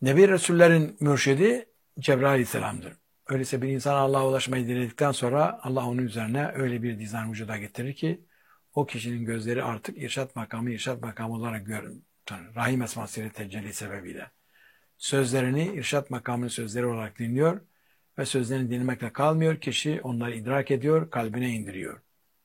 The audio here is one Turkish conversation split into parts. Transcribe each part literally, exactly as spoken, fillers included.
Nebi Resullerin mürşidi Cebrail Aleyhisselam'dır. Öyleyse bir insan Allah'a ulaşmayı diledikten sonra Allah onun üzerine öyle bir dizayn vücuda getirir ki o kişinin gözleri artık irşat makamı irşat makamı olarak görür. Rahim esmasıyla tecelli sebebiyle. Sözlerini irşat makamının sözleri olarak dinliyor ve sözlerini dinlemekle kalmıyor. Kişi onları idrak ediyor, kalbine indiriyor.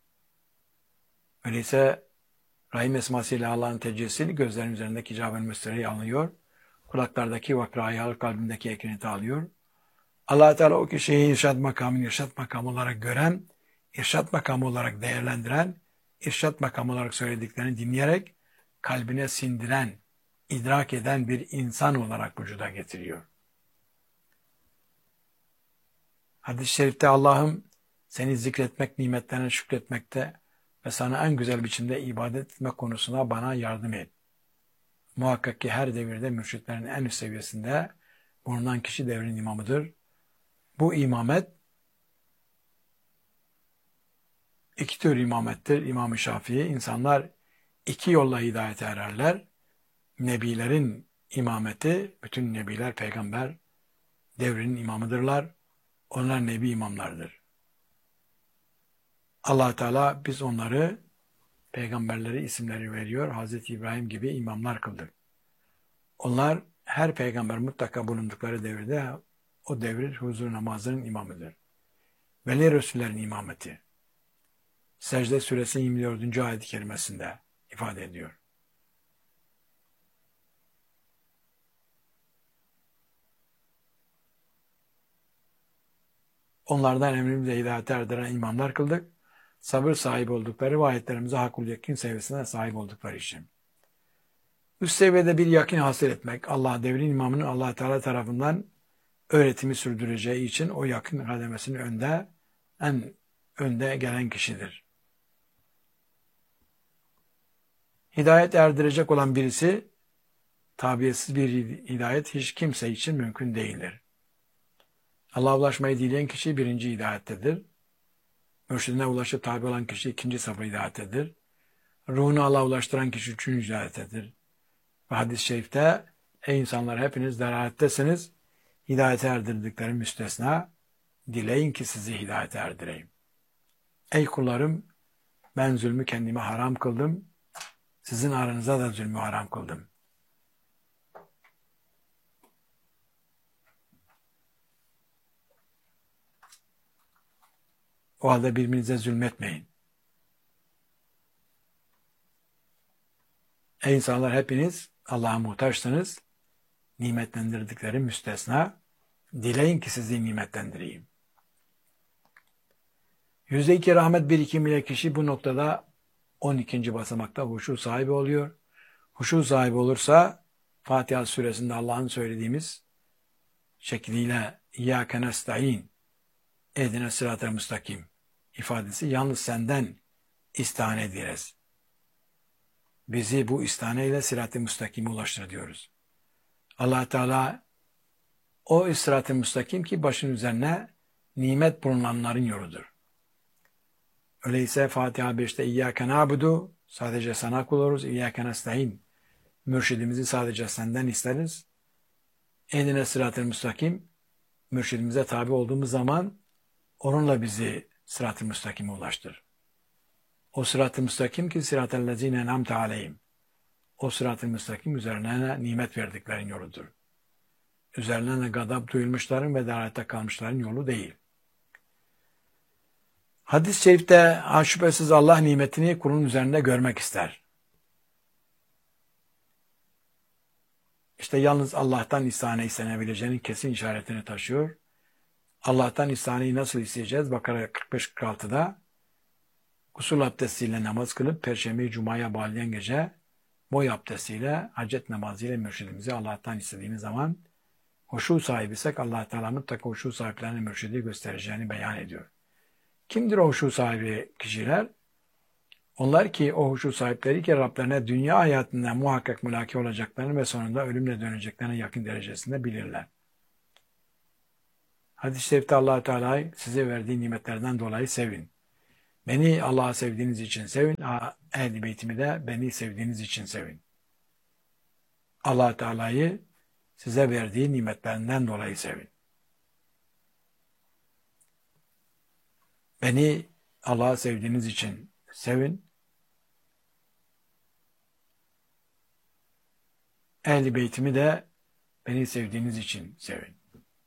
Öyleyse Rahim esmasıyla Allah'ın tecellisi gözlerin üzerindeki icab-ı müstereyi alıyor. Kulaklardaki vakrayı alır, kalbindeki ekineti alıyor. Allah Teala o kişiyi irşat makamını irşat makamı olarak gören, irşat makamı olarak değerlendiren, irşat makamı olarak söylediklerini dinleyerek kalbine sindiren, idrak eden bir insan olarak vücuda getiriyor. Hadis-i şerifte Allah'ım seni zikretmek, nimetlerine şükretmekte ve sana en güzel biçimde ibadet etmek konusuna bana yardım et. Muhakkak ki her devirde mürşitlerin en üst seviyesinde bulunan kişi devrin imamıdır. Bu imamet iki tür imamettir. İmam-ı Şafii, insanlar iki yolla hidayete ererler. Nebilerin imameti, bütün nebiler, peygamber devrinin imamıdırlar. Onlar nebi imamlardır. Allah Teala biz onları, peygamberleri isimleri veriyor. Hazreti İbrahim gibi imamlar kıldık. Onlar her peygamber mutlaka bulundukları devirde o devir huzur namazının imamıdır. Veli Resullerin imameti. Secde Suresi yirmi dördüncü ayet-i kerimesinde ifade ediyor. Onlardan emrimize hidayete erdiren imamlar kıldık. Sabır sahibi oldukları ve ayetlerimize hakul yakin seviyesine sahip oldukları için. Üst seviyede bir yakin hasıl etmek, Allah devrin imamının Allah Teala tarafından öğretimi sürdüreceği için o yakın kademesinin önde, en önde gelen kişidir. Hidayet erdirecek olan birisi, tabiyetsiz bir hidayet hiç kimse için mümkün değildir. Allah'a ulaşmayı dileyen kişi birinci hidayettedir. Mürşidine ulaşıp tabi olan kişi ikinci safha hidayettedir. Ruhunu Allah'a ulaştıran kişi üçüncü hidayettedir. Ve hadis-i şerifte, ey insanlar hepiniz delalettesiniz, hidayete erdirdikleri müstesna, dileyin ki sizi hidayete erdireyim. Ey kullarım, ben zulmü kendime haram kıldım, sizin aranıza da zulmü haram kıldım. O halde birbirinize zulmetmeyin. Ey insanlar hepiniz Allah'a muhtaçsınız, nimetlendirdikleri müstesna, dileyin ki sizi nimetlendireyim. Yüzde iki rahmet birikimiyle kişi bu noktada on ikinci basamakta huşu sahibi oluyor. Huşu sahibi olursa Fatiha suresinde Allah'ın söylediğimiz şekliyle İyyâke nesta'in ehdine sırat-ı müstakim ifadesi yalnız senden istihane ederiz. Bizi bu istihaneyle sırat-ı müstakime ulaştır diyoruz. Allah Teala o sırat-ı müstakim ki başın üzerine nimet bulunanların yoludur. Öyleyse Fatiha beşte İyyâke na'budu sadece sana kul oluruz. İyyâke nesta'in mürşidimizi sadece senden isteriz. Ehdine sırat-ı müstakim mürşidimize tabi olduğumuz zaman onunla bizi sırat-ı müstakime ulaştır. O sırat-ı müstakim ki sırat-ı lezîne en'amte aleyhim. O sırat-ı müstakim üzerine nimet verdiklerin yoludur. Üzerine gadab duyulmuşların ve dalalette kalmışların yolu değil. Hadis-i şerifte şüphesiz Allah nimetini kulun üzerinde görmek ister. İşte yalnız Allah'tan istihane istenebileceğinin kesin işaretini taşıyor. Allah'tan istihaneyi nasıl isteyeceğiz? Bakara kırk beş kırk altıda gusül abdestiyle namaz kılıp Perşembe-i Cuma'ya bağlayan gece boy abdestiyle hacet namazıyla mürşidimizi Allah'tan istediğimiz zaman huşu sahibiysek Allah Teala mutlaka huşu sahiplerine mürşidi göstereceğini beyan ediyor. Kimdir o huşu sahibi kişiler? Onlar ki o huşu sahipleri ki Rablerine dünya hayatında muhakkak mülaki olacaklarını ve sonunda ölümle döneceklerine yakın derecesinde bilirler. Hadis-i şerifte Allah Teala size verdiği nimetlerden dolayı sevin. Beni Allah'ı sevdiğiniz için sevin. Ehl-i Beytimi de beni sevdiğiniz için sevin. Allah Teala'yı size verdiği nimetlerinden dolayı sevin. Beni Allah'ı sevdiğiniz için sevin. Ehl-i Beytimi de beni sevdiğiniz için sevin.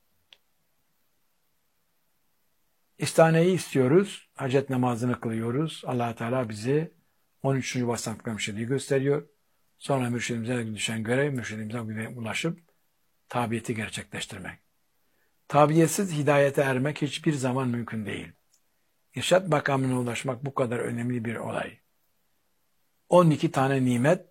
İstaneyi istiyoruz. Hacet namazını kılıyoruz. Allah Teala bizi on üçüncü basamakta mürşidi gösteriyor. Sonra mürşidimize düşen görev mürşidimize ulaşıp tabiyeti gerçekleştirmek. Tabiyetsiz hidayete ermek hiçbir zaman mümkün değil. İrşad makamına ulaşmak bu kadar önemli bir olay. on iki tane nimet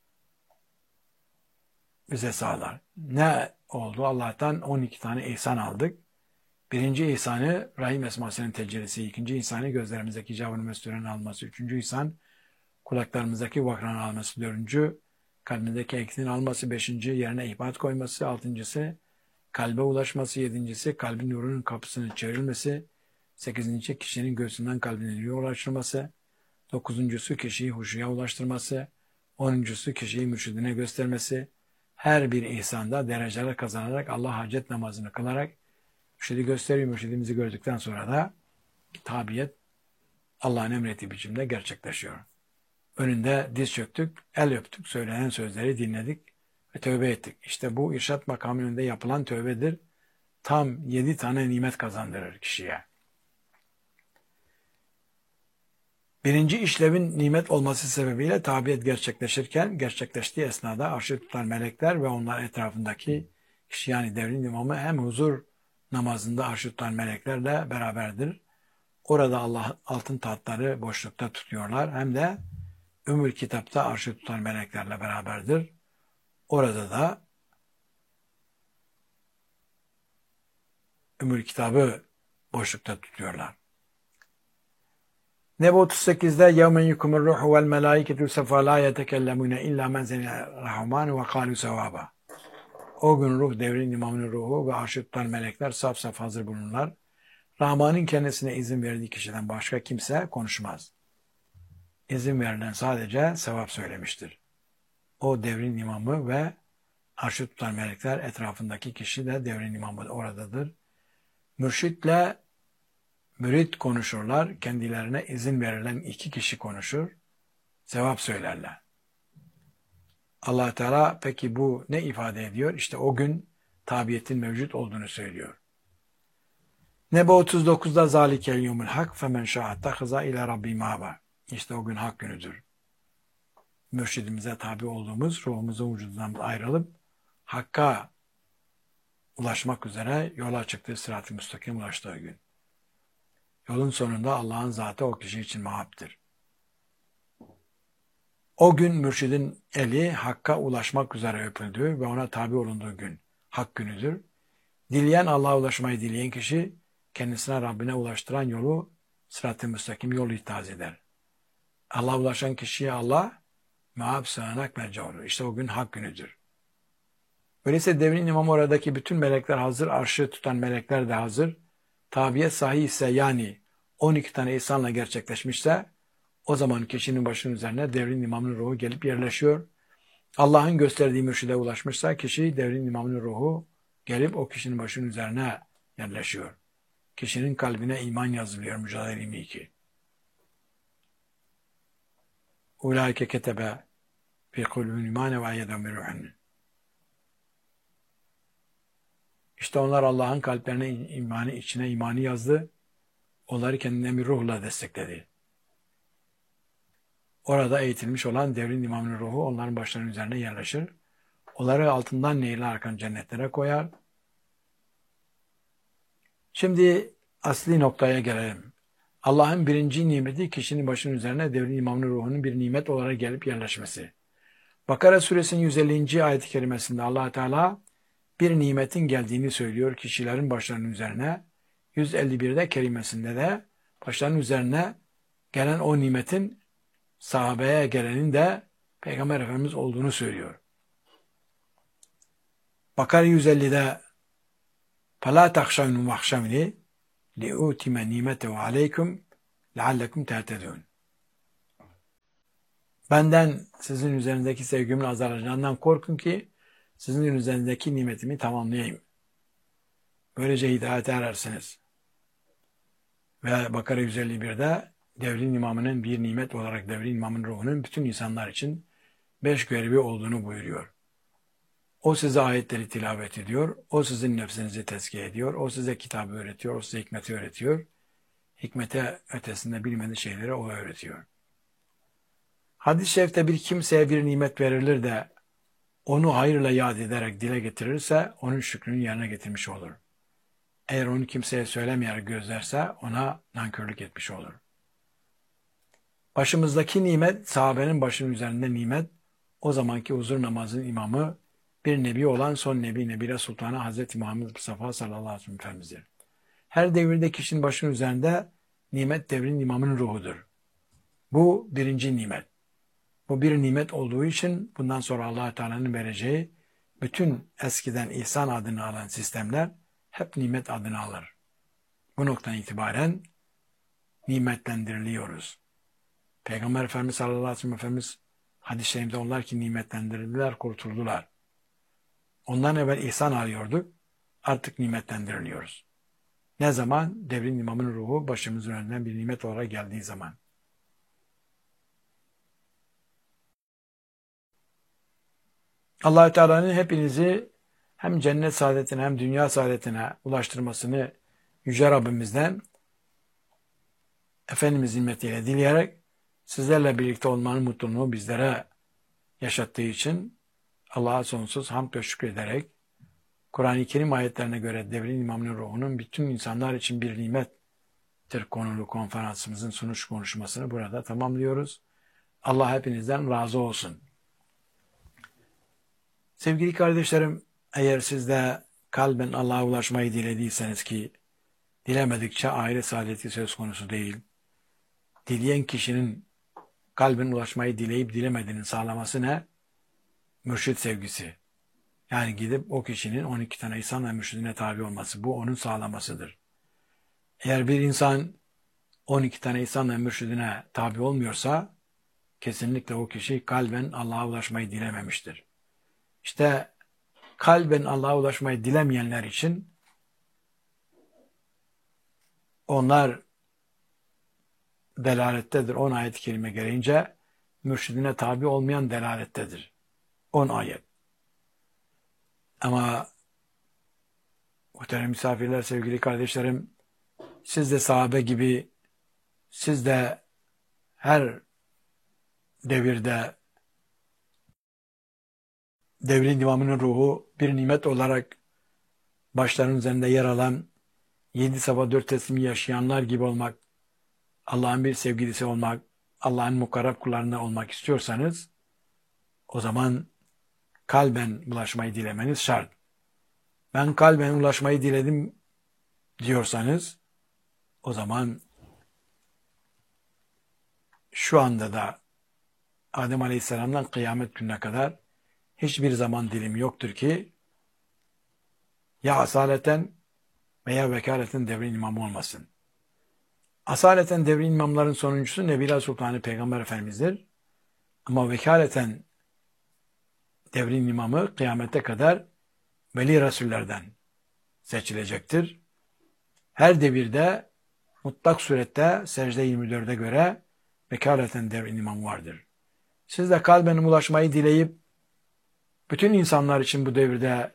bize sağlar. Ne oldu? Allah'tan on iki tane ihsan aldık. Birinci ihsanı Rahim esmasının tecellisi, ikinci ihsanı gözlerimizdeki cevabını mesduren alması, üçüncü ihsan kulaklarımızdaki vakran alması, dördüncü kalbimizdeki eksin alması, beşinci yerine ihbat koyması, altıncısı kalbe ulaşması, yedincisi kalbin nurunun kapısının çevrilmesi, sekizinci kişinin göğsünden kalbine nur ulaştırması, dokuzuncusu kişiyi huşuya ulaştırması, onuncusu kişiyi mürşidine göstermesi, her bir ihsanda dereceler kazanarak Allah hacet namazını kılarak mürşidi gösteriyor. Mürşidimizi gördükten sonra da tabiyet Allah'ın emrettiği biçimde gerçekleşiyor. Önünde diz çöktük, el öptük, söylenen sözleri dinledik ve tövbe ettik. İşte bu irşad makamının önünde yapılan tövbedir. Tam yedi tane nimet kazandırır kişiye. Birinci işlevin nimet olması sebebiyle tabiyet gerçekleşirken, gerçekleştiği esnada arşı tutan melekler ve onlar etrafındaki kişi yani devrin imamı hem huzur namazında arşı tutan meleklerle beraberdir. Orada Allah altın tahtları boşlukta tutuyorlar. Hem de Ümmül Kitap'ta arşı tutan meleklerle beraberdir. Orada da Ümmül Kitab'ı boşlukta tutuyorlar. Nebe otuz sekizde يَوْمَنْ يُكُمُ الرُّحُ وَالْمَلَائِكَةُ سَفَا لَا يَتَكَلَّمُونَ إِلَّا مَنْ زَنَ الرَّحْمَانُ وَقَالُوا سَوَابًا. O gün ruh devrin imamının ruhu ve arşı tutan melekler saf saf hazır bulunurlar. Rahman'ın kendisine izin verdiği kişiden başka kimse konuşmaz. İzin verilen sadece sevap söylemiştir. O devrin imamı ve arşı tutan melekler etrafındaki kişi de devrin imamı oradadır. Mürşitle mürit konuşurlar. Kendilerine izin verilen iki kişi konuşur. Sevap söylerler. Allah Teala peki bu ne ifade ediyor? İşte o gün tabiyetin mevcut olduğunu söylüyor. Nebe otuz dokuzda zalikel yevmul hak femen şa'a tahaza ila rabbi ma'ba. İşte o gün hak günüdür. Mürşidimize tabi olduğumuz ruhumuzun vücudundan ayrılıp hakka ulaşmak üzere yola çıktığı sırat-ı müstakim ulaştığı gün. Yolun sonunda Allah'ın zatı o kişi için mahaptır. O gün mürşidin eli hakka ulaşmak üzere öpüldüğü ve ona tabi olunduğu gün hak günüdür. Dileyen Allah'a ulaşmayı dileyen kişi kendisine Rabbine ulaştıran yolu sırat-ı müstakim yolu ittihaz eder. Allah'a ulaşan kişiye Allah mahab sığınak merce olur. İşte o gün hak günüdür. Öyleyse devrin imamı oradaki bütün melekler hazır, arşı tutan melekler de hazır. Tabiyet sahi ise yani on iki tane ihsanla gerçekleşmişse o zaman kişinin başının üzerine devrin imamının ruhu gelip yerleşiyor. Allah'ın gösterdiği mürşide ulaşmışsa kişi devrin imamının ruhu gelip o kişinin başının üzerine yerleşiyor. Kişinin kalbine iman yazılıyor. Mücadele yirmi iki. Ulaike ketebe fi kulubihim imane ve ayyedahum bi ruhin. İşte onlar Allah'ın kalplerine imanı, içine imanı yazdı. Onları kendine bir ruhla destekledi. Orada eğitilmiş olan devrin imamının ruhu onların başlarının üzerine yerleşir. Onları altından nehirler akan cennetlere koyar. Şimdi asli noktaya gelelim. Allah'ın birinci nimeti kişinin başının üzerine devrin imamının ruhunun bir nimet olarak gelip yerleşmesi. Bakara suresinin yüz ellinci ayet-i kerimesinde Allah Teala bir nimetin geldiğini söylüyor kişilerin başlarının üzerine. yüz elli birde kerimesinde de başlarının üzerine gelen o nimetin sahabeye gelenin de Peygamber Efendimiz olduğunu söylüyor. Bakara yüz ellide فَلَا تَخْشَوْنُ وَخْشَوْنِ لِعُوتِمَ نِيمَتَهُ عَلَيْكُمْ لَعَلَّكُمْ تَهْتَدُونَ. Benden sizin üzerindeki sevgimin azalacağından korkun ki sizin üzerindeki nimetimi tamamlayayım. Böylece hidayete erersiniz. Ve Bakara yüz elli birde devrin imamının bir nimet olarak devrin imamın ruhunun bütün insanlar için beş görevi olduğunu buyuruyor. O size ayetleri tilavet ediyor, o sizin nefsinizi tezkiye ediyor, o size kitabı öğretiyor, o size hikmeti öğretiyor. Hikmete ötesinde bilmediği şeyleri o öğretiyor. Hadis-i şerifte bir kimseye bir nimet verilir de onu hayırla yad ederek dile getirirse onun şükrünü yerine getirmiş olur. Eğer onu kimseye söylemeyerek gözlerse ona nankörlük etmiş olur. Başımızdaki nimet, sahabenin başının üzerinde nimet, o zamanki huzur namazının imamı, bir nebi olan son nebi Nebire Sultanı Hazreti Muhammed Mustafa sallallahu aleyhi ve sellem Efendimiz'dir. Her devirde kişinin başının üzerinde nimet devrin imamının ruhudur. Bu birinci nimet. Bu bir nimet olduğu için bundan sonra Allah-u Teala'nın vereceği bütün eskiden ihsan adını alan sistemler hep nimet adını alır. Bu noktadan itibaren nimetlendiriliyoruz. Peygamber Efendimiz sallallahu aleyhi ve sellem Efendimiz hadis-i şerifte onlar ki nimetlendirildiler, kurtuldular. Ondan evvel ihsan arıyorduk, artık nimetlendiriliyoruz. Ne zaman? Devrin imamının ruhu başımızın önünden bir nimet olarak geldiği zaman. Allah-u Teala'nın hepinizi hem cennet saadetine hem dünya saadetine ulaştırmasını Yüce Rabbimizden Efendimiz nimmetiyle dileyerek sizlerle birlikte olmanın mutluluğunu bizlere yaşattığı için Allah'a sonsuz hamd ve şükrederek Kur'an-ı Kerim ayetlerine göre devrin imamının ruhunun bütün insanlar için bir nimettir konulu konferansımızın sunuş konuşmasını burada tamamlıyoruz. Allah hepinizden razı olsun. Sevgili kardeşlerim, eğer siz de kalben Allah'a ulaşmayı dilediyseniz ki dilemedikçe ahiret saadeti söz konusu değil. Dileyen kişinin kalben ulaşmayı dileyip dilemediğini sağlaması ne? Mürşit sevgisi. Yani gidip o kişinin on iki tane insan ve mürşidine tabi olması. Bu onun sağlamasıdır. Eğer bir insan on iki tane insan ve mürşidine tabi olmuyorsa kesinlikle o kişi kalben Allah'a ulaşmayı dilememiştir. İşte kalben Allah'a ulaşmayı dilemeyenler için onlar delalettedir. on ayet-i kerime gereğince mürşidine tabi olmayan delalettedir. on ayet. Ama muhterem misafirler, sevgili kardeşlerim, siz de sahabe gibi siz de her devirde devrin imamının ruhu bir nimet olarak başlarının üzerinde yer alan yedi sabah dört teslimi yaşayanlar gibi olmak, Allah'ın bir sevgilisi olmak, Allah'ın mukarrab kullarından olmak istiyorsanız o zaman kalben ulaşmayı dilemeniz şart. Ben kalben ulaşmayı diledim diyorsanız o zaman şu anda da Adem Aleyhisselam'dan kıyamet gününe kadar hiçbir zaman dilimi yoktur ki ya asaleten veya vekaleten devrin imamı olmasın. Asaleten devrin imamların sonuncusu Nebila Sultanı Peygamber Efendimiz'dir. Ama vekaleten devrin imamı kıyamete kadar veli Resullerden seçilecektir. Her devirde mutlak surette secde yirmi dörde göre vekaleten devrin imamı vardır. Siz de kalben ulaşmayı dileyip bütün insanlar için bu devirde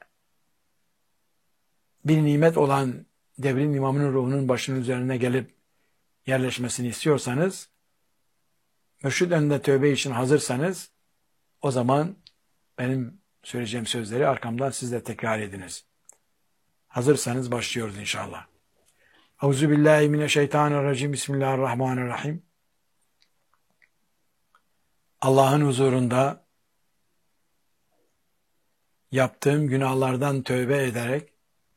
bir nimet olan devrin imamının ruhunun başının üzerine gelip yerleşmesini istiyorsanız, mürşid önünde tövbe için hazırsanız, o zaman benim söyleyeceğim sözleri arkamdan siz de tekrar ediniz. Hazırsanız başlıyoruz inşallah. Euzubillahimineşşeytanirracim. Bismillahirrahmanirrahim. Allah'ın huzurunda yaptığım günahlardan tövbe ederek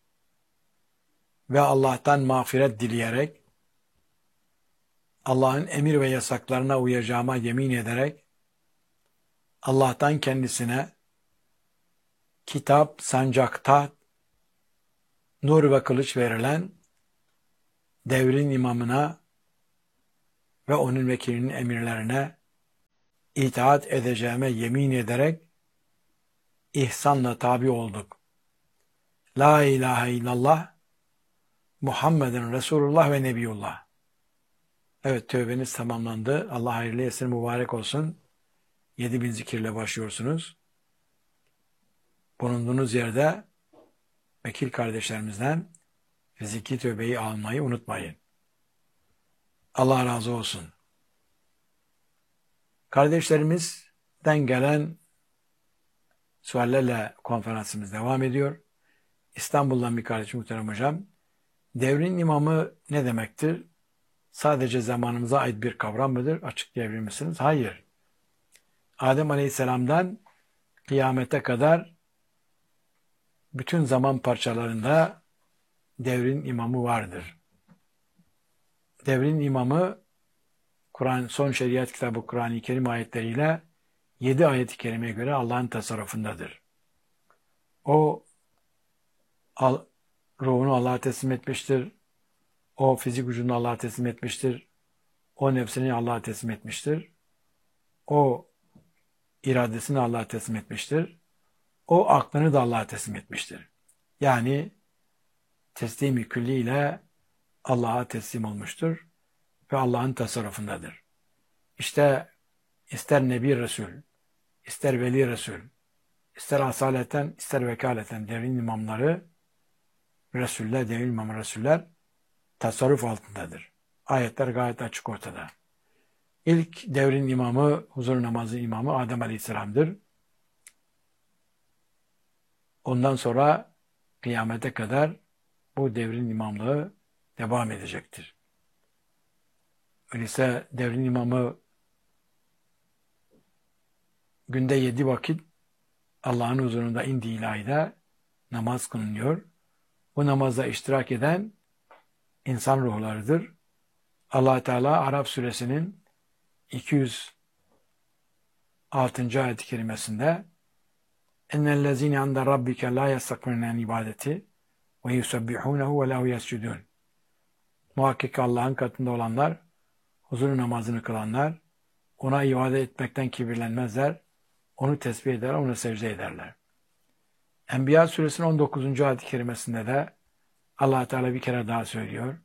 ve Allah'tan mağfiret dileyerek, Allah'ın emir ve yasaklarına uyacağıma yemin ederek, Allah'tan kendisine kitap, sancak, taht, nur ve kılıç verilen devrin imamına ve onun vekilinin emirlerine itaat edeceğime yemin ederek ihsanla tabi olduk. La ilahe illallah, Muhammeden Resulullah ve Nebiyullah. Evet, tövbeniz tamamlandı. Allah hayırlı etsin, mübarek olsun. Yedi bin zikirle başlıyorsunuz. Bulunduğunuz yerde vekil kardeşlerimizden fiziki tövbeyi almayı unutmayın. Allah razı olsun. Kardeşlerimizden gelen suallerle konferansımız devam ediyor. İstanbul'dan bir kardeşim, muhterem hocam. Devrin imamı ne demektir? Sadece zamanımıza ait bir kavram mıdır? Açıklayabilir misiniz? Hayır. Adem Aleyhisselam'dan kıyamete kadar bütün zaman parçalarında devrin imamı vardır. Devrin imamı Kur'an, son şeriat kitabı Kur'an-ı Kerim ayetleriyle yedi ayet-i kerimeye göre Allah'ın tasarrufundadır. O al, ruhunu Allah'a teslim etmiştir. O fizik vücudunu Allah'a teslim etmiştir. O nefsini Allah'a teslim etmiştir. O iradesini Allah'a teslim etmiştir. O aklını da Allah'a teslim etmiştir. Yani teslimi külliyle Allah'a teslim olmuştur ve Allah'ın tasarrufundadır. İşte ister Nebi Resul, ister Veli Resul, ister asaleten, ister vekaleten devrin imamları, Resuller, devrin imamı Resuller tasarruf altındadır. Ayetler gayet açık ortada. İlk devrin imamı, huzur namazı imamı Adem Aleyhisselam'dır. Ondan sonra kıyamete kadar bu devrin imamlığı devam edecektir. Öyleyse devrin imamı günde yedi vakit Allah'ın huzurunda indi ilahide namaz kılınıyor. Bu namazda iştirak eden insan ruhlarıdır. Allah Teala Arap suresinin iki yüz altıncı ayet-i kerimesinde ennellezine ande rabbike la yastakbirun ibadeti ve yusabbihunehu ve lehu yescudun. Muhakkak Allah'ın katında olanlar, huzur namazını kılanlar, ona ibadet etmekten kibirlenmezler, onu tesbih eder, onu secde ederler. Enbiya suresinin on dokuzuncu ayet-i kerimesinde de Allah Teala bir kere daha söylüyor.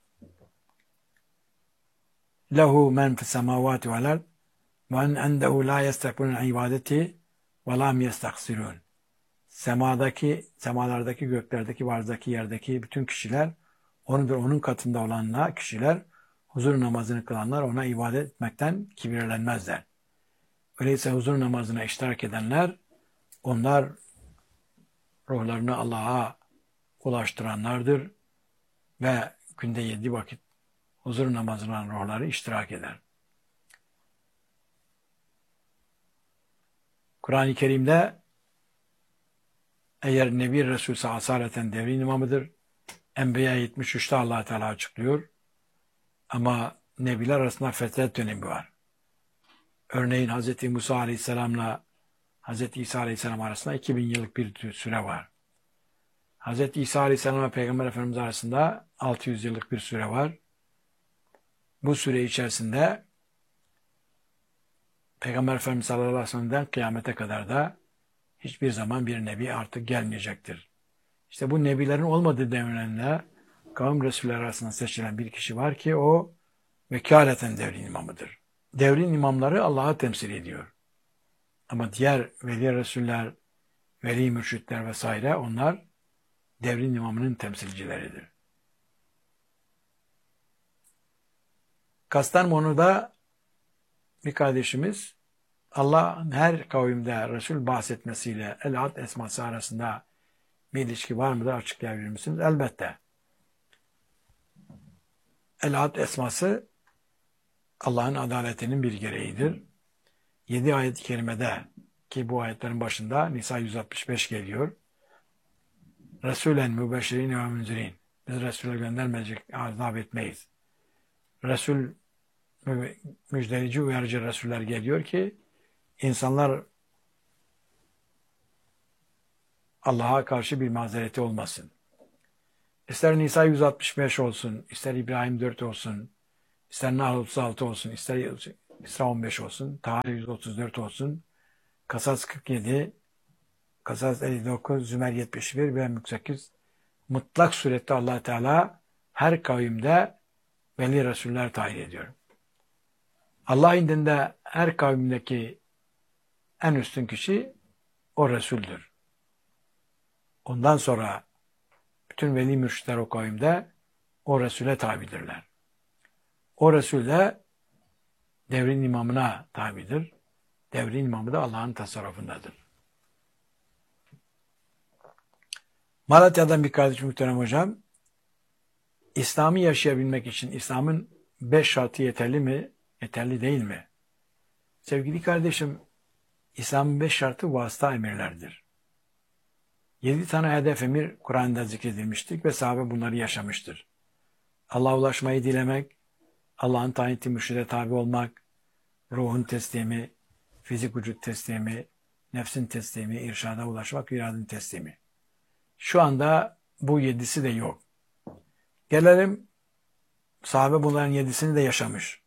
Lehu men fis semavati vel ard ve en endehu la yestakbirun ibadeti ve lam yestaksirun. Semadaki, semalardaki, göklerdeki, varzdaki, yerdeki bütün kişiler, onun ve onun katında olanlar, kişiler, huzur namazını kılanlar ona ibadet etmekten kibirlenmezler. Öyleyse huzur namazına iştirak edenler, onlar ruhlarını Allah'a ulaştıranlardır ve günde yedi vakit huzur namazına ruhları iştirak eder. Kur'an-ı Kerim'de eğer Nebi Resulse asaleten devrin imamıdır. Enbiya yetmiş üçte Allah Teala açıklıyor. Ama Nebiler arasında fetret dönemi var. Örneğin Hz. Musa Aleyhisselam'la Hz. İsa Aleyhisselam arasında iki bin yıllık bir süre var. Hz. İsa Aleyhisselam ve Peygamber Efendimiz arasında altı yüz yıllık bir süre var. Bu süre içerisinde Peygamber Efendimiz sallallahu aleyhi ve sellem'den kıyamete kadar da hiçbir zaman bir nebi artık gelmeyecektir. İşte bu nebilerin olmadığı devrinde kavim Resulleri arasında seçilen bir kişi var ki o vekaleten devrin imamıdır. Devrin imamları Allah'ı temsil ediyor. Ama diğer veli Resuller, veli mürşitler vesaire onlar devrin imamının temsilcileridir. Kastamonu'da bir kardeşimiz Allah'ın her kavimde Resul bahsetmesiyle El-Ad esması arasında bir ilişki var mıdır açıklayabilir misiniz? Elbette. El-Ad esması Allah'ın adaletinin bir gereğidir. Yedi ayet-i kerimede ki bu ayetlerin başında Nisa yüz altmış beş geliyor. Resulen mübeşşirin ve münzirin. Biz Resul'e göndermeyecek, azap etmeyiz. Resul müjdeleyici, uyarıcı Resuller geliyor ki insanlar Allah'a karşı bir mazereti olmasın. İster Nisa yüz altmış beş olsun, ister İbrahim dört olsun, ister Nahl otuz altı olsun, ister İsra on beş olsun, Taha yüz otuz dört olsun, Kasas kırk yedi, Kasas elli dokuz, Zümer yetmiş bir ve Mülk sekiz. Mutlak surette Allah Teala her kavimde veli Resuller tayin ediyor. Allah indinde her kavimdeki en üstün kişi o Resul'dür. Ondan sonra bütün veli mürşitler o kavimde o Resul'e tabidirler. O Resul de devrin imamına tabidir. Devrin imamı da Allah'ın tasarrufundadır. Malatya'dan bir kardeşim muhterem hocam, İslam'ı yaşayabilmek için İslam'ın beş şartı yeterli mi, yeterli değil mi? Sevgili kardeşim, İslam'ın beş şartı vasıta emirlerdir. Yedi tane hedef emir Kur'an'da zikredilmiştir ve sahabe bunları yaşamıştır. Allah'a ulaşmayı dilemek, Allah'ın tayin ettiği mürşide tabi olmak, ruhun teslimi, fizik vücut teslimi, nefsin teslimi, irşada ulaşmak, iradenin teslimi. Şu anda bu yedisi de yok. Gelelim, sahabe bunların yedisini de yaşamış.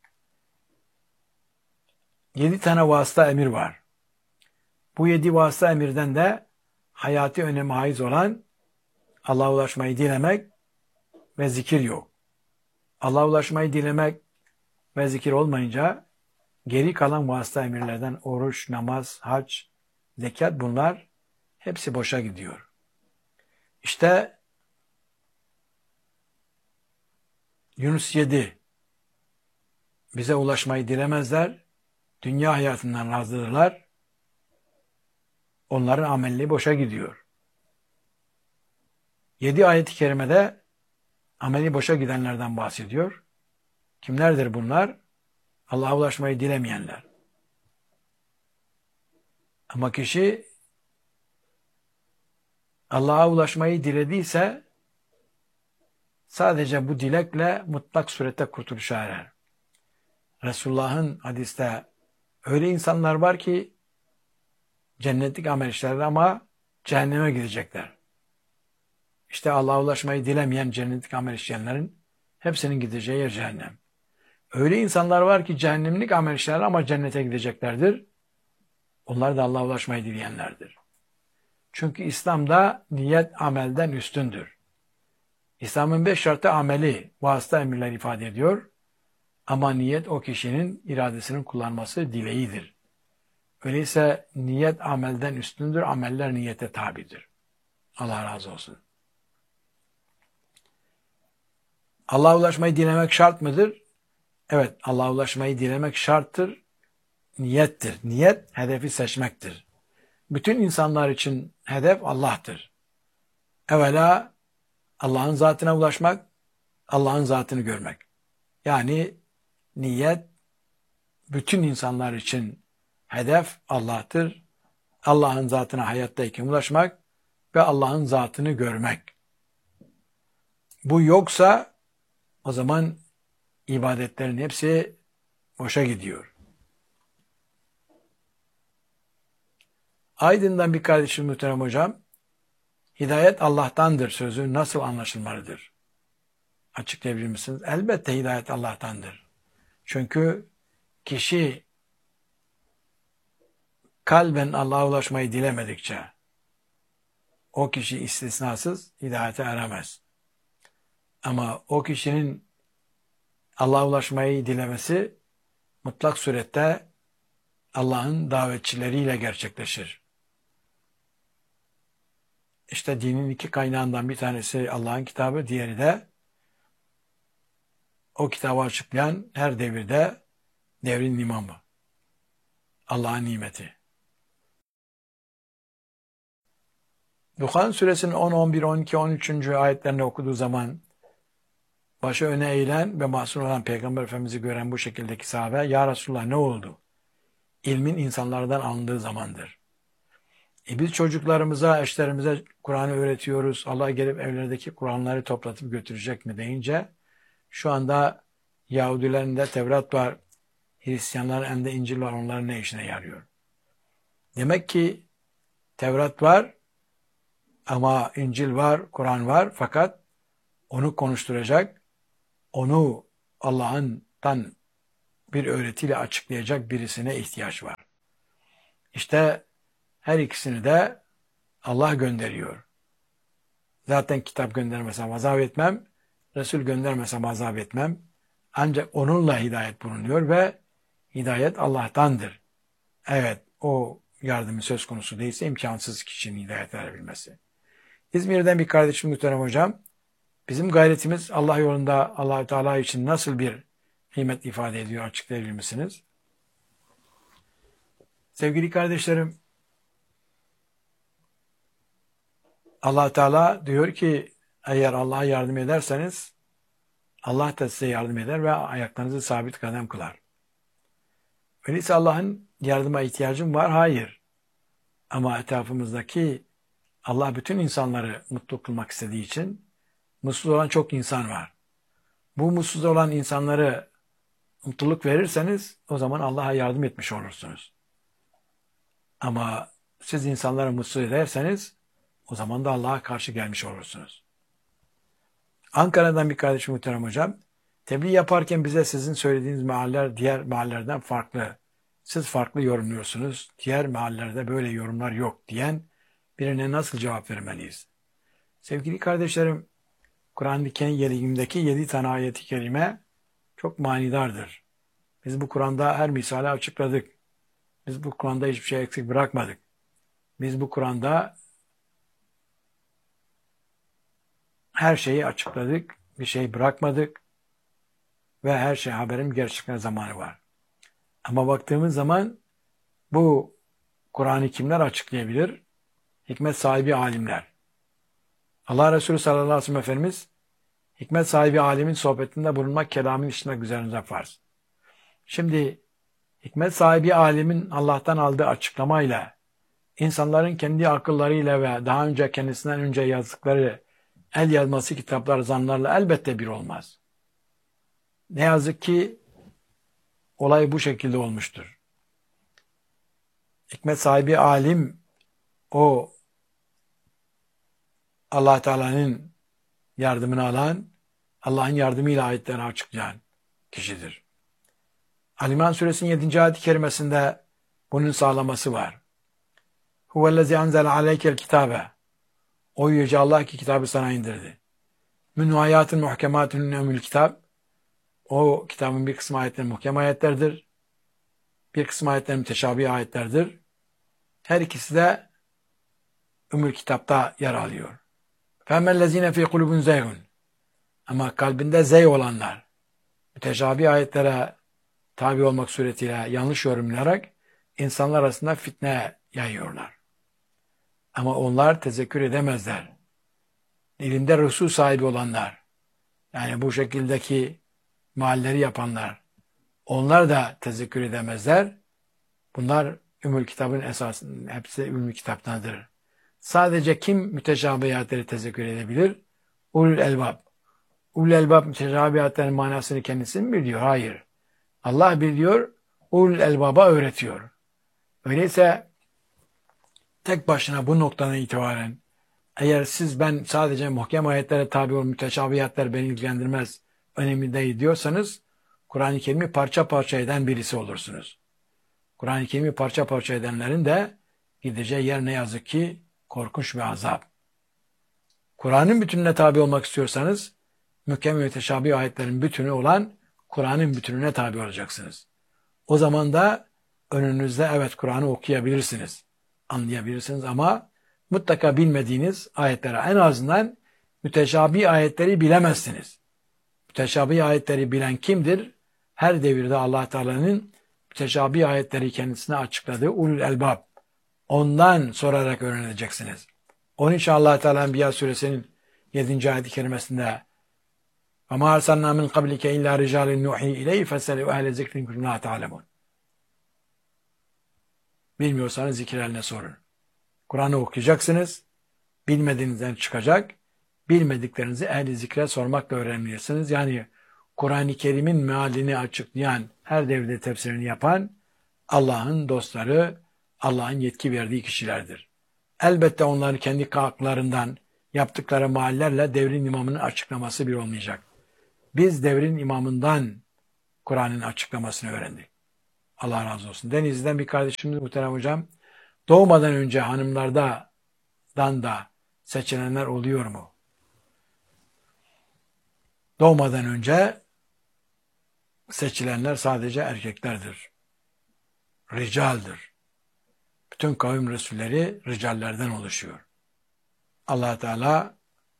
Yedi tane vasıta emir var. Bu yedi vasıta emirden de hayati öneme haiz olan Allah'a ulaşmayı dilemek ve zikir yok. Allah'a ulaşmayı dilemek ve zikir olmayınca geri kalan vasıta emirlerden oruç, namaz, hac, zekat bunlar hepsi boşa gidiyor. İşte Yunus yedi. Bize ulaşmayı dilemezler. Dünya hayatından razıdırlar. Onların amelliği boşa gidiyor. Yedi ayet-i kerimede ameli boşa gidenlerden bahsediyor. Kimlerdir bunlar? Allah'a ulaşmayı dilemeyenler. Ama kişi Allah'a ulaşmayı dilediyse sadece bu dilekle mutlak surette kurtuluşa erer. Resulullah'ın hadiste öyle insanlar var ki cennetlik amel işlerler ama cehenneme gidecekler. İşte Allah'a ulaşmayı dilemeyen cennetlik amel işleyenlerin hepsinin gideceği yer cehennem. Öyle insanlar var ki cehennemlik amel işlerler ama cennete gideceklerdir. Onlar da Allah'a ulaşmayı dileyenlerdir. Çünkü İslam'da niyet amelden üstündür. İslam'ın beş şartı ameli, vasıta emirler ifade ediyor. Ama niyet o kişinin iradesinin kullanması dileğidir. Öyleyse niyet amelden üstündür, ameller niyete tabidir. Allah razı olsun. Allah'a ulaşmayı dilemek şart mıdır? Evet, Allah'a ulaşmayı dilemek şarttır, niyettir. Niyet, hedefi seçmektir. Bütün insanlar için hedef Allah'tır. Evvela Allah'ın zatına ulaşmak, Allah'ın zatını görmek. Yani niyet, bütün insanlar için hedef Allah'tır. Allah'ın zatına hayattayken ulaşmak ve Allah'ın zatını görmek. Bu yoksa o zaman ibadetlerin hepsi boşa gidiyor. Aydın'dan bir kardeşim muhterem hocam, hidayet Allah'tandır sözü nasıl anlaşılmalıdır? Açıklayabilir misiniz? Elbette hidayet Allah'tandır. Çünkü kişi kalben Allah'a ulaşmayı dilemedikçe o kişi istisnasız hidayete eremez. Ama o kişinin Allah'a ulaşmayı dilemesi mutlak surette Allah'ın davetçileriyle gerçekleşir. İşte dinin iki kaynağından bir tanesi Allah'ın kitabı, diğeri de o kitabı açıklayan her devirde devrin imamı. Allah'ın nimeti. Duhan suresinin on, on bir, on iki, on üçüncü ayetlerini okuduğu zaman başı öne eğilen ve mahzun olan Peygamber Efendimiz'i gören bu şekildeki sahabe, "Ya Resulullah ne oldu?" İlmin insanlardan alındığı zamandır. E biz çocuklarımıza, eşlerimize Kur'an'ı öğretiyoruz. Allah gelip evlerdeki Kur'anları toplatıp götürecek mi deyince şu anda Yahudilerin de Tevrat var, Hristiyanların elinde İncil var, onların ne işine yarıyor? Demek ki Tevrat var ama İncil var, Kur'an var fakat onu konuşturacak, onu Allah'tan bir öğretiyle açıklayacak birisine ihtiyaç var. İşte her ikisini de Allah gönderiyor. Zaten kitap göndermesem azap etmem, Resul göndermesem azap etmem. Ancak onunla hidayet bulunuyor ve hidayet Allah'tandır. Evet, o yardımı söz konusu değilse imkansız kişinin hidayet edebilmesi. İzmir'den bir kardeşim muhterem hocam, bizim gayretimiz Allah yolunda Allah-u Teala için nasıl bir kıymet ifade ediyor açıklayabilir misiniz? Sevgili kardeşlerim, Allah Teala diyor ki eğer Allah'a yardım ederseniz Allah da size yardım eder ve ayaklarınızı sabit kadem kılar. Öyleyse Allah'ın yardıma ihtiyacım var? Hayır. Ama etrafımızdaki Allah bütün insanları mutlu kılmak istediği için mutsuz olan çok insan var. Bu mutsuz olan insanları mutluluk verirseniz o zaman Allah'a yardım etmiş olursunuz. Ama siz insanları mutsuz ederseniz o zaman da Allah'a karşı gelmiş olursunuz. Ankara'dan bir kardeşim muhterem hocam, tebliğ yaparken bize sizin söylediğiniz mealler diğer meallerden farklı. Siz farklı yorumluyorsunuz. Diğer meallerde böyle yorumlar yok diyen birine nasıl cevap vermeliyiz? Sevgili kardeşlerim, Kur'an-ı Kerim'deki yedi tane ayeti kerime çok manidardır. Biz bu Kur'an'da her misali açıkladık. Biz bu Kur'an'da hiçbir şey eksik bırakmadık. Biz bu Kur'an'da her şeyi açıkladık, bir şey bırakmadık ve her şey haberin gerçekten zamanı var. Ama baktığımız zaman bu Kur'an'ı kimler açıklayabilir? Hikmet sahibi alimler. Allah Resulü sallallahu aleyhi ve sellem Efendimiz, hikmet sahibi alimin sohbetinde bulunmak kelamın işlemek üzerinize farz. Şimdi hikmet sahibi alimin Allah'tan aldığı açıklamayla, insanların kendi akıllarıyla ve daha önce kendisinden önce yazdıkları el yazması kitaplar, zanlarla elbette bir olmaz. Ne yazık ki olay bu şekilde olmuştur. Hikmet sahibi alim o Allah Teala'nın yardımını alan, Allah'ın yardımıyla ayetleri açıklayan kişidir. Ali-İmran suresinin yedinci ayet-i kerimesinde bunun sağlaması var. Huvellezî anzele aleykel kitabe. O yüce Allah ki kitabı sana indirdi. Minhu ayatun muhkematun ümmül kitap. O kitabın bir kısmı ayetleri muhkem ayetlerdir. Bir kısmı ayetleri müteşabih ayetlerdir. Her ikisi de ümmül kitapta yer alıyor. فَاَمَّا ف۪ي قُلُبٌ زَيْغٌ. Ama kalbinde zey olanlar, müteşabih ayetlere tabi olmak suretiyle yanlış yorumlayarak insanlar arasında fitne yayıyorlar. Ama onlar tezekkür edemezler. İlimde rusu sahibi olanlar, yani bu şekildeki mealleri yapanlar, onlar da tezekkür edemezler. Bunlar Ümmül Kitab'ın esasının hepsi Ümmül Kitap'tandır. Sadece kim müteşabihatleri tezekkür edebilir? Ulul elbab. Ulul elbab müteşabihatlerin manasını kendisi mi biliyor? Hayır. Allah biliyor, ulul elbaba öğretiyor. Öyleyse tek başına bu noktadan itibaren eğer siz ben sadece muhkem ayetlere tabi ol, müteşabihatler beni ilgilendirmez, önemli değil diyorsanız Kur'an-ı Kerim'i parça parça eden birisi olursunuz. Kur'an-ı Kerim'i parça parça edenlerin de gideceği yer ne yazık ki korkunç bir azap. Kur'an'ın bütününe tabi olmak istiyorsanız muhkem ve müteşabih ayetlerin bütünü olan Kur'an'ın bütününe tabi olacaksınız. O zaman da önünüzde evet Kur'an'ı okuyabilirsiniz, anlayabilirsiniz ama mutlaka bilmediğiniz ayetlere en azından müteşabih ayetleri bilemezsiniz. Müteşabih ayetleri bilen kimdir? Her devirde Allah Teala'nın müteşabih ayetleri kendisine açıkladığı ulul elbab. Ondan sorarak öğreneceksiniz. Onun için Allah Teala Enbiya suresinin yedinci ayet-i kerimesinde وَمَا أَرْسَلْنَا مِنْ قَبْلِكَ اِلَّا رِجَالٍ نُوحِي اِلَيْهِ فَاسْأَلُوا اَهْلَ ذِكْرٍ كُنْتُمْ لَا تَعْلَمُونَ. Bilmiyorsanız zikir ehline sorun. Kur'an'ı okuyacaksınız. Bilmediğinizden çıkacak. Bilmediklerinizi ehli zikre sormakla öğrenmelisiniz. Yani Kur'an-ı Kerim'in mealini açıklayan, her devirde tefsirini yapan Allah'ın dostları, Allah'ın yetki verdiği kişilerdir. Elbette onların kendi kalklarından yaptıkları meallerle devrin imamının açıklaması bir olmayacak. Biz devrin imamından Kur'an'ın açıklamasını öğrendik. Allah razı olsun. Denizli'den bir kardeşimiz muhterem hocam, doğmadan önce hanımlarda dan da seçilenler oluyor mu? Doğmadan önce seçilenler sadece erkeklerdir. Ricaldir. Bütün kavim resulleri ricallerden oluşuyor. Allah Teala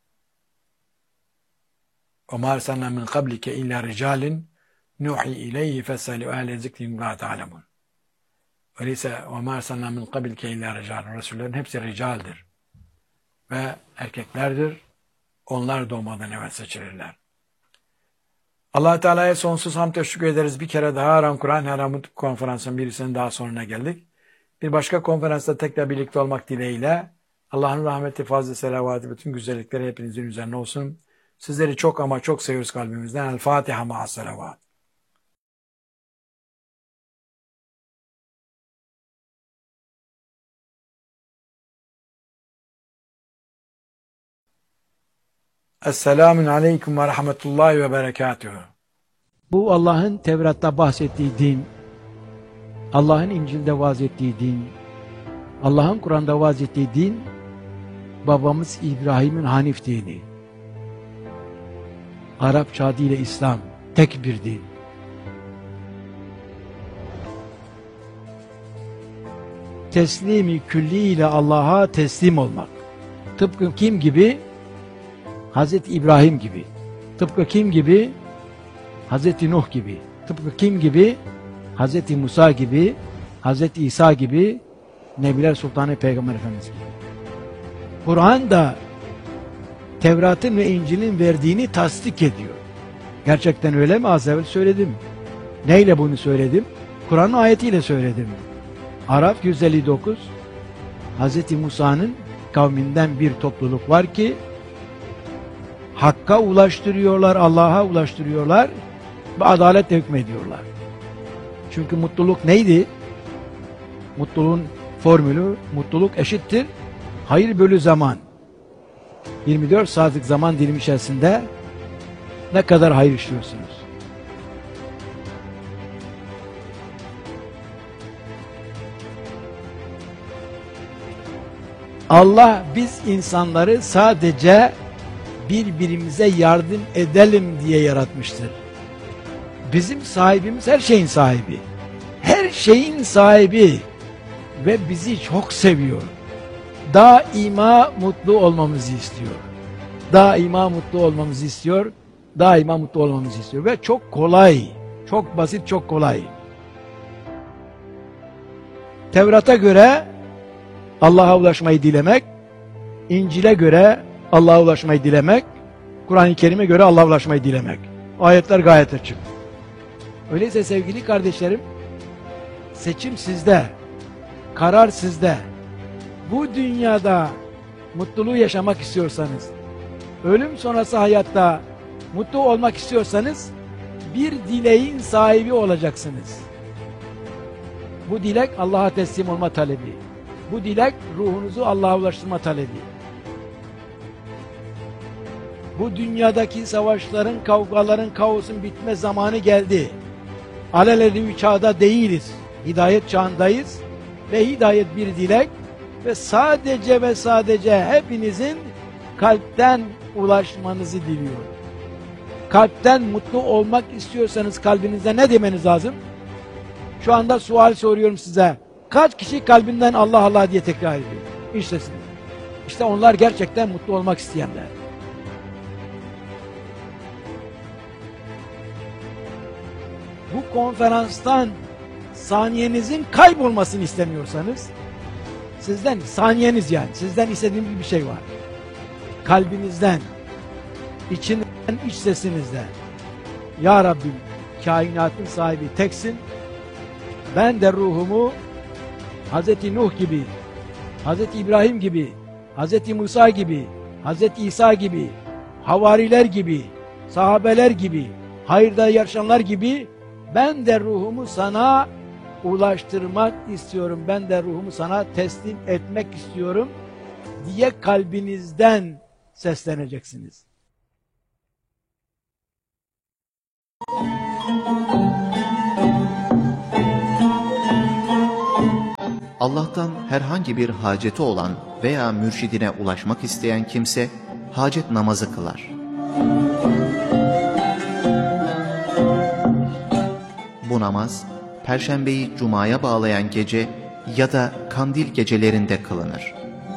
وَمَا أَرْسَلْنَا مِنْ قَبْلِكَ إِلَّا رِجَالٍ نُوحِي إِلَيْهِ فَاسْأَلُوا أَهْلَ الذِّكْرِ إِنْ كُنتُمْ لَا تَعْلَمُونَ. Öyleyse وَمَا أَرْسَلْنَا مِنْ قَبْلِكَ إِلَّا رِجَالٍ. Resullerin hepsi ricaldir. Ve erkeklerdir. Onlar doğmadan evvel seçilirler. Allah Teala'ya sonsuz hamd teşekkür ederiz. Bir kere daha Aram Kur'an Haram konferansının birisinin daha sonuna geldik. Bir başka konferansta tekrar birlikte olmak dileğiyle Allah'ın rahmeti, fazla selavatı, bütün güzellikleri hepinizin üzerine olsun. Sizleri çok ama çok seviyoruz kalbimizden. El Fatiha ma'as selavat. Esselamun aleyküm ve rahmetullahi ve berekatuhu. Bu Allah'ın Tevrat'ta bahsettiği din, Allah'ın İncil'de vaaz ettiği din, Allah'ın Kur'an'da vaaz ettiği din, babamız İbrahim'in Hanif dini. Arapça adıyla İslam, tek bir din. Teslimi külli ile Allah'a teslim olmak. Tıpkı kim gibi? Hazreti İbrahim gibi. Tıpkı kim gibi? Hazreti Nuh gibi. Tıpkı kim gibi? Hazreti Musa gibi, Hazreti İsa gibi, Nebiler Sultanı Peygamber Efendimiz gibi. Kur'an da Tevrat'ın ve İncil'in verdiğini tasdik ediyor. Gerçekten öyle mi? Az evvel söyledim. Neyle bunu söyledim? Kur'an'ın ayetiyle söyledim. Araf yüz elli dokuz, Hazreti Musa'nın kavminden bir topluluk var ki Hakk'a ulaştırıyorlar, Allah'a ulaştırıyorlar ve adaletle hükmediyorlar. Çünkü mutluluk neydi? Mutluluğun formülü, mutluluk eşittir hayır bölü zaman. yirmi dört saatlik zaman dilimi içerisinde ne kadar hayır işliyorsunuz? Allah biz insanları sadece birbirimize yardım edelim diye yaratmıştır. Bizim sahibimiz her şeyin sahibi. Her şeyin sahibi ve bizi çok seviyor. Daima mutlu olmamızı istiyor. Daima mutlu olmamızı istiyor. Daima mutlu olmamızı istiyor ve çok kolay. Çok basit, çok kolay. Tevrat'a göre Allah'a ulaşmayı dilemek, İncil'e göre Allah'a ulaşmayı dilemek, Kur'an-ı Kerim'e göre Allah'a ulaşmayı dilemek. Ayetler gayet açık. Öyleyse sevgili kardeşlerim, seçim sizde, karar sizde. Bu dünyada mutluluğu yaşamak istiyorsanız, ölüm sonrası hayatta mutlu olmak istiyorsanız, bir dileğin sahibi olacaksınız. Bu dilek Allah'a teslim olma talebi. Bu dilek ruhunuzu Allah'a ulaştırma talebi. Bu dünyadaki savaşların, kavgaların, kaosun bitme zamanı geldi. Alelade bir çağda değiliz. Hidayet çağındayız. Ve hidayet bir dilek. Ve sadece ve sadece hepinizin kalpten ulaşmanızı diliyorum. Kalpten mutlu olmak istiyorsanız kalbinizde ne demeniz lazım? Şu anda sual soruyorum size. Kaç kişi kalbinden Allah Allah diye tekrar ediyor? İşte, işte onlar gerçekten mutlu olmak isteyenler. Bu konferanstan saniyenizin kaybolmasını istemiyorsanız, sizden saniyeniz yani, sizden istediğim bir şey var. Kalbinizden, içinden, iç sesinizden. Ya Rabbim, kainatın sahibi teksin. Ben de ruhumu Hazreti Nuh gibi, Hazreti İbrahim gibi, Hazreti Musa gibi, Hazreti İsa gibi, havariler gibi, sahabeler gibi, hayırda yarışanlar gibi ben de ruhumu sana ulaştırmak istiyorum. Ben de ruhumu sana teslim etmek istiyorum diye kalbinizden sesleneceksiniz. Allah'tan herhangi bir haceti olan veya mürşidine ulaşmak isteyen kimse hacet namazı kılar. Bu namaz, Perşembeyi Cuma'ya bağlayan gece ya da kandil gecelerinde kılınır.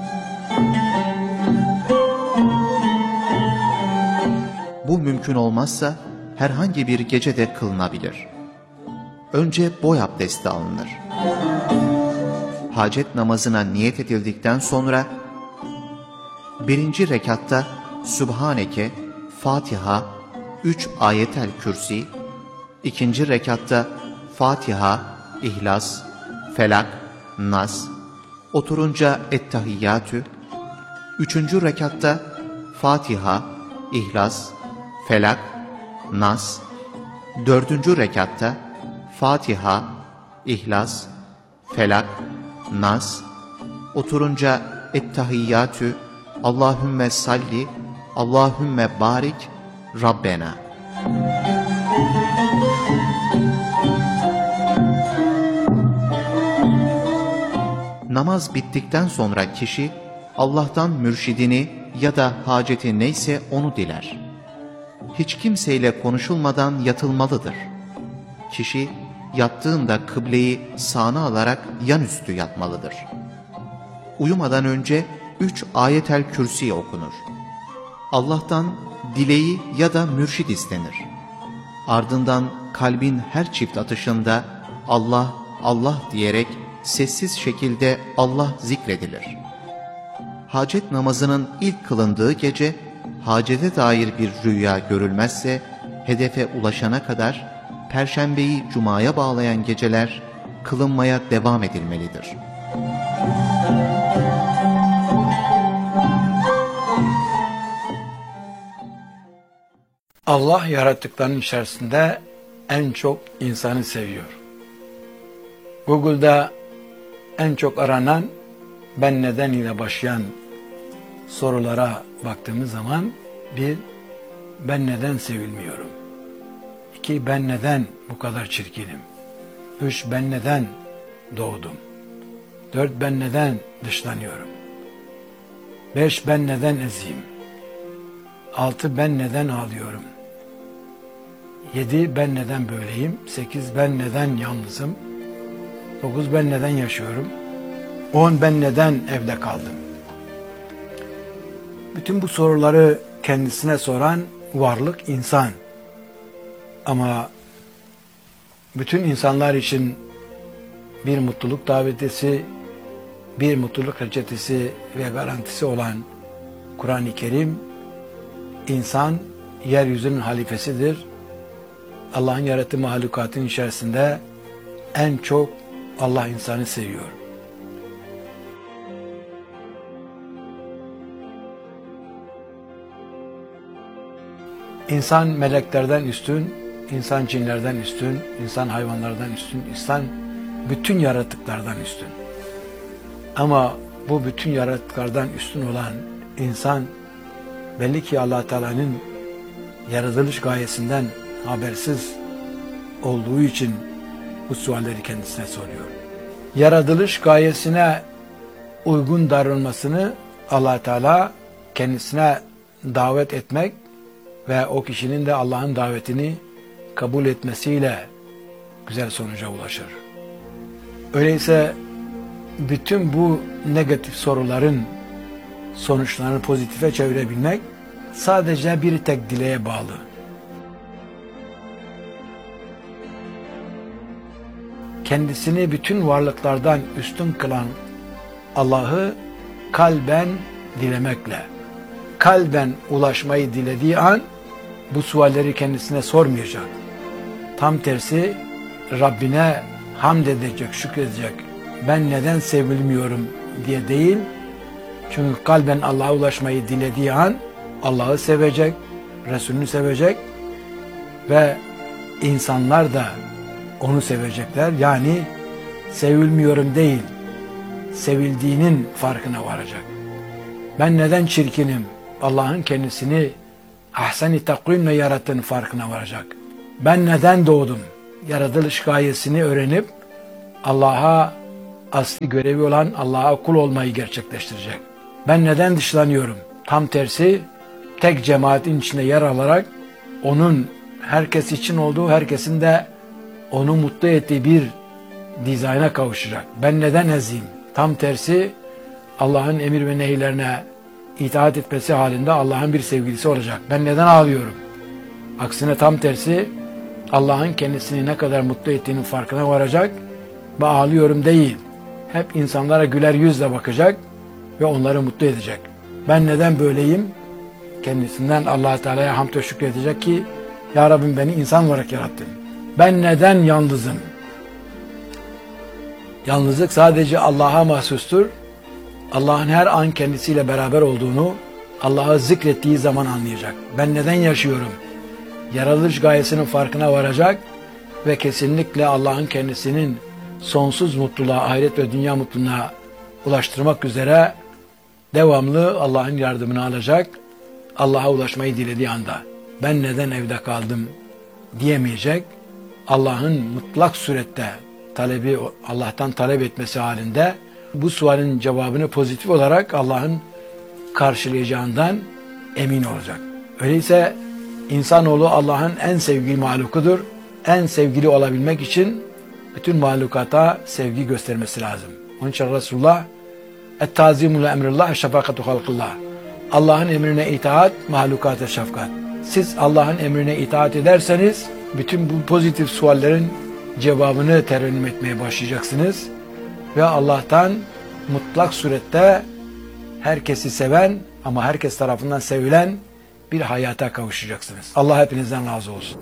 Bu mümkün olmazsa herhangi bir gecede kılınabilir. Önce boy abdesti alınır. Hacet namazına niyet edildikten sonra birinci rekatta Sübhaneke, Fatiha, üç ayetel kürsi, ikinci rekatta Fatiha, İhlas, Felak, Nas, oturunca Ettehiyyatü, üçüncü rekatta Fatiha, İhlas, Felak, Nas, dördüncü rekatta Fatiha, İhlas, Felak, Nas, oturunca Ettehiyyatü, Allahümme salli, Allahümme barik, Rabbena. Namaz bittikten sonra kişi Allah'tan mürşidini ya da haceti neyse onu diler. Hiç kimseyle konuşulmadan yatılmalıdır. Kişi yattığında kıbleyi sağına alarak yanüstü yatmalıdır. Uyumadan önce üç ayetel kürsi okunur. Allah'tan dileği ya da mürşid istenir. Ardından kalbin her çift atışında Allah, Allah diyerek sessiz şekilde Allah zikredilir. Hacet namazının ilk kılındığı gece, hacete dair bir rüya görülmezse, hedefe ulaşana kadar Perşembeyi Cuma'ya bağlayan geceler kılınmaya devam edilmelidir. Allah yarattıklarının içerisinde en çok insanı seviyor. Google'da en çok aranan ben neden ile başlayan sorulara baktığımız zaman bir, ben neden sevilmiyorum? İki, ben neden bu kadar çirkinim? Üç, ben neden doğdum? Dört, ben neden dışlanıyorum? Beş, ben neden eziyim? Altı, ben neden ağlıyorum? Yedi, ben neden böyleyim? Sekiz, ben neden yalnızım? Dokuz, ben neden yaşıyorum? On, ben neden evde kaldım? Bütün bu soruları kendisine soran varlık insan. Ama bütün insanlar için bir mutluluk davetisi, bir mutluluk reçetesi ve garantisi olan Kur'an-ı Kerim, insan yeryüzünün halifesidir. Allah'ın yarattığı mahlukatın içerisinde en çok Allah insanı seviyor. İnsan meleklerden üstün, insan cinlerden üstün, insan hayvanlardan üstün, insan bütün yaratıklardan üstün. Ama bu bütün yaratıklardan üstün olan insan belli ki Allah Teala'nın yaratılış gayesinden habersiz olduğu için bu sualleri kendisine soruyor. Yaratılış gayesine uygun davranmasını Allah Teala kendisine davet etmek ve o kişinin de Allah'ın davetini kabul etmesiyle güzel sonuca ulaşır. Öyleyse bütün bu negatif soruların sonuçlarını pozitife çevirebilmek sadece bir tek dileğe bağlı. Kendisini bütün varlıklardan üstün kılan Allah'ı kalben dilemekle, kalben ulaşmayı dilediği an bu sualleri kendisine sormayacak. Tam tersi Rabbine hamd edecek, şükredecek. Ben neden sevilmiyorum diye değil. Çünkü kalben Allah'a ulaşmayı dilediği an Allah'ı sevecek, Resulünü sevecek ve insanlar da onu sevecekler. Yani sevilmiyorum değil, sevildiğinin farkına varacak. Ben neden çirkinim? Allah'ın kendisini ahsen-i takvimle yarattığının farkına varacak. Ben neden doğdum? Yaratılış gayesini öğrenip Allah'a asli görevi olan Allah'a kul olmayı gerçekleştirecek. Ben neden dışlanıyorum? Tam tersi, tek cemaatin içinde yer alarak onun herkes için olduğu, herkesin de onu mutlu ettiği bir dizayna kavuşacak. Ben neden eziyim? Tam tersi, Allah'ın emir ve nehirlerine itaat etmesi halinde Allah'ın bir sevgilisi olacak. Ben neden ağlıyorum? Aksine tam tersi, Allah'ın kendisini ne kadar mutlu ettiğinin farkına varacak ve ağlıyorum değil. Hep insanlara güler yüzle bakacak ve onları mutlu edecek. Ben neden böyleyim? Kendisinden Allah Teala'ya hamd ve şükredecek ki Ya Rabbim beni insan olarak yarattın. Ben neden yalnızım? Yalnızlık sadece Allah'a mahsustur. Allah'ın her an kendisiyle beraber olduğunu Allah'ı zikrettiği zaman anlayacak. Ben neden yaşıyorum? Yaratılış gayesinin farkına varacak ve kesinlikle Allah'ın kendisinin sonsuz mutluluğa, ahiret ve dünya mutluluğuna ulaştırmak üzere devamlı Allah'ın yardımını alacak. Allah'a ulaşmayı dilediği anda ben neden evde kaldım diyemeyecek. Allah'ın mutlak surette talebi, Allah'tan talep etmesi halinde bu sualin cevabını pozitif olarak Allah'ın karşılayacağından emin olacak. Öyleyse insanoğlu Allah'ın en sevgili mahlukudur. En sevgili olabilmek için bütün mahlukata sevgi göstermesi lazım. Onun için Resulullah et-tazimu le emrillah şefakatu halkillah. Allah'ın emrine itaat, mahlukata şefkat. Siz Allah'ın emrine itaat ederseniz bütün bu pozitif suallerin cevabını terennüm etmeye başlayacaksınız ve Allah'tan mutlak surette herkesi seven ama herkes tarafından sevilen bir hayata kavuşacaksınız. Allah hepinizden razı olsun.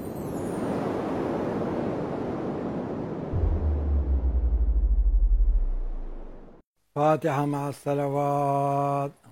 Fatiha ma'as salavat.